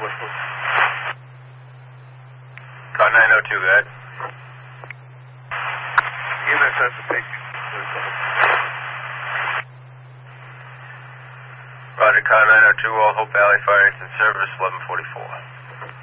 Westwood. Car 902, go ahead. EMS has to take you. Roger, car 902, All Hope Valley Fire Engine Service, 1144.